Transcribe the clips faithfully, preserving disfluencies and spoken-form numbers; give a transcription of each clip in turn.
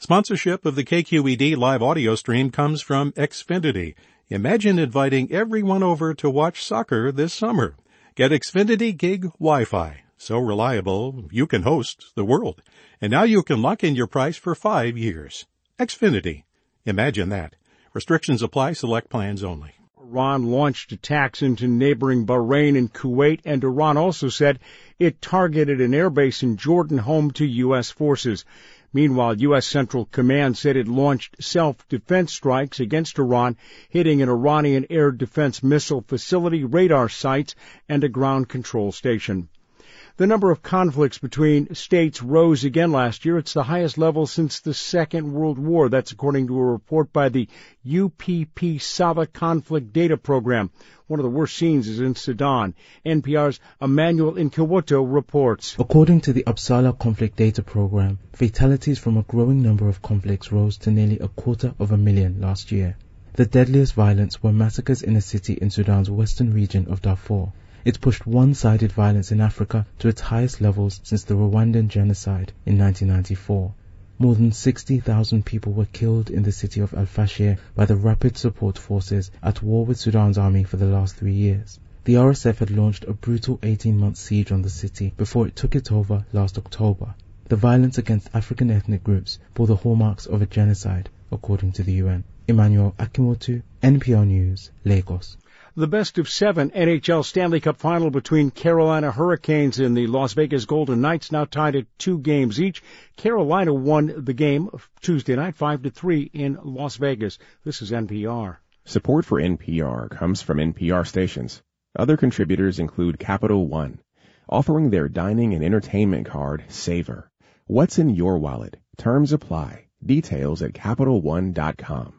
Sponsorship of the K Q E D live audio stream comes from Xfinity. Imagine inviting everyone over to watch soccer this summer. Get Xfinity Gig Wi-Fi. So reliable, you can host the world. And now you can lock in your price for five years. Xfinity. Imagine that. Restrictions apply. Select plans only. Iran launched attacks into neighboring Bahrain and Kuwait, and Iran also said it targeted an airbase in Jordan home to U S forces. Meanwhile, U S Central Command said it launched self-defense strikes against Iran, hitting an Iranian air defense missile facility, radar sites, and a ground control station. The number of conflicts between states rose again last year. It's the highest level since the Second World War. That's according to a report by the U P P Sava Conflict Data Program. One of the worst scenes is in Sudan. N P R's Emmanuel Inkawoto reports. According to the Uppsala Conflict Data Program, fatalities from a growing number of conflicts rose to nearly a quarter of a million last year. The deadliest violence were massacres in a city in Sudan's western region of Darfur. It pushed one-sided violence in Africa to its highest levels since the Rwandan genocide in nineteen ninety-four. More than sixty thousand people were killed in the city of Al-Fashir by the Rapid Support Forces at war with Sudan's army for the last three years. The R S F had launched a brutal eighteen-month siege on the city before it took it over last October. The violence against African ethnic groups bore the hallmarks of a genocide, according to the U N. Emmanuel Akimotu, N P R News, Lagos. The best of seven N H L Stanley Cup final between Carolina Hurricanes and the Las Vegas Golden Knights now tied at two games each. Carolina won the game Tuesday night five to three in Las Vegas. This is N P R. Support for N P R comes from N P R stations. Other contributors include Capital One, offering their dining and entertainment card, Savor. What's in your wallet? Terms apply. Details at Capital One dot com.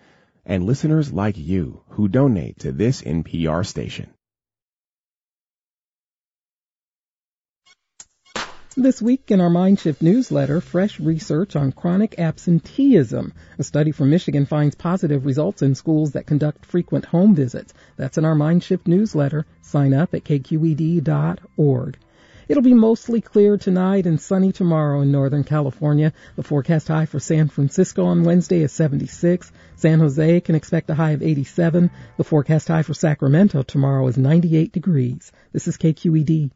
And listeners like you who donate to this N P R station. This week in our MindShift newsletter, fresh research on chronic absenteeism. A study from Michigan finds positive results in schools that conduct frequent home visits. That's in our MindShift newsletter. Sign up at K Q E D dot org. It'll be mostly clear tonight and sunny tomorrow in Northern California. The forecast high for San Francisco on Wednesday is seventy-six. San Jose can expect a high of eighty-seven. The forecast high for Sacramento tomorrow is ninety-eight degrees. This is K Q E D.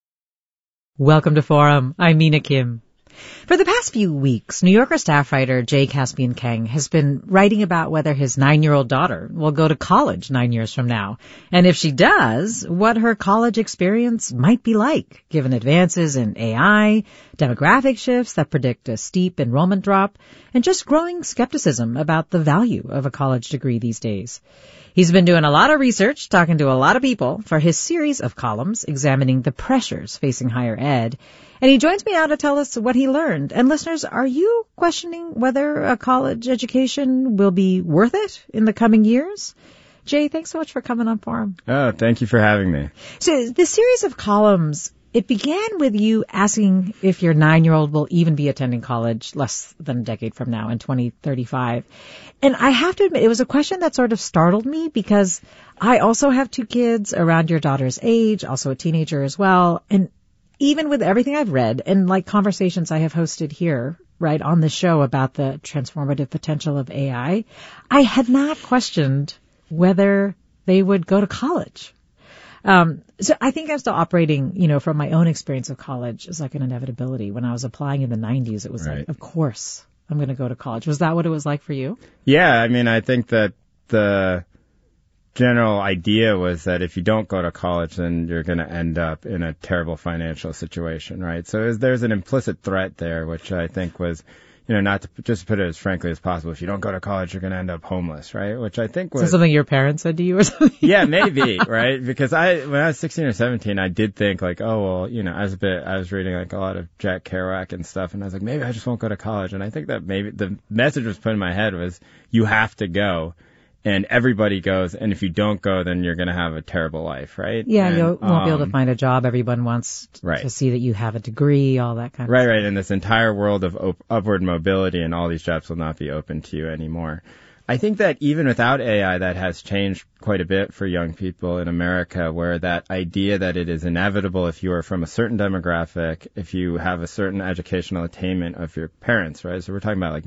Welcome to Forum. I'm Mina Kim. For the past few weeks, New Yorker staff writer Jay Caspian Kang has been writing about whether his nine-year-old daughter will go to college nine years from now. And if she does, what her college experience might be like, given advances in A I, demographic shifts that predict a steep enrollment drop, and just growing skepticism about the value of a college degree these days. He's been doing a lot of research, talking to a lot of people for his series of columns examining the pressures facing higher ed. And he joins me now to tell us what he learned. And listeners, are you questioning whether a college education will be worth it in the coming years? Jay, thanks so much for coming on Forum. Oh, thank you for having me. So this series of columns, it began with you asking if your nine-year-old will even be attending college less than a decade from now in twenty thirty-five. And I have to admit, it was a question that sort of startled me because I also have two kids around your daughter's age, also a teenager as well. And even with everything I've read and like conversations I have hosted here, right, on the show about the transformative potential of A I, I had not questioned whether they would go to college. Um, so I think I'm still operating, you know, from my own experience of college as like an inevitability. When I was applying in the nineties, it was right. like, of course, I'm going to go to college. Was that what it was like for you? Yeah, I mean, I think that the general idea was that if you don't go to college, then you're going to end up in a terrible financial situation, right? So is, there's an implicit threat there, which I think was, you know, not to just put it as frankly as possible. If you don't go to college, you're going to end up homeless, right? Which I think was... So something your parents said to you or something? Yeah, maybe, right? Because I, when I was sixteen or seventeen, I did think like, oh, well, you know, I was a bit, I was reading like a lot of Jack Kerouac and stuff, and I was like, maybe I just won't go to college. And I think that maybe the message was put in my head was, you have to go. And everybody goes, and if you don't go, then you're going to have a terrible life, right? Yeah, and, you won't um, be able to find a job. Everyone wants t- right. to see that you have a degree, all that kind of right, stuff. Right, right. And this entire world of op- upward mobility and all these jobs will not be open to you anymore. I think that even without A I, that has changed quite a bit for young people in America, where that idea that it is inevitable if you are from a certain demographic, if you have a certain educational attainment of your parents, right? So we're talking about like